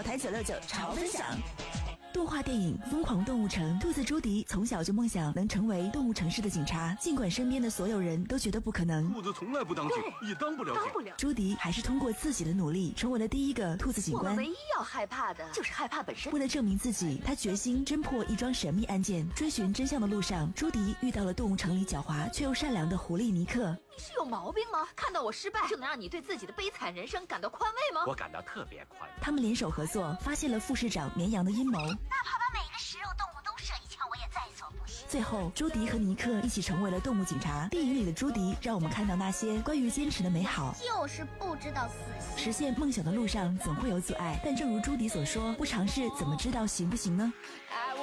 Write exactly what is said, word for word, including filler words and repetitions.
台九六九潮分享。动画电影《疯狂动物城》，兔子朱迪从小就梦想能成为动物城市的警察，尽管身边的所有人都觉得不可能。 兔子从来不当警，也当不了警。 朱迪还是通过自己的努力，成为了第一个兔子警官。 我们唯一要害怕的就是害怕本身。 为了证明自己，他决心侦破一桩神秘案件。追寻真相的路上，朱迪遇到了动物城里狡猾却又善良的狐狸尼克。 你是有毛病吗？看到我失败就能让你对自己的悲惨人生感到宽慰吗？ 我感到特别宽慰。 他们联手合作，发现了副市长绵羊的阴谋。 哪怕把每个食肉动物都射一枪，我也在所不惜。 最后，朱迪和尼克一起成为了动物警察。电影里的朱迪让我们看到那些关于坚持的美好， 就是不知道死心。 实现梦想的路上总会有阻碍，但正如朱迪所说，不尝试怎么知道行不行呢？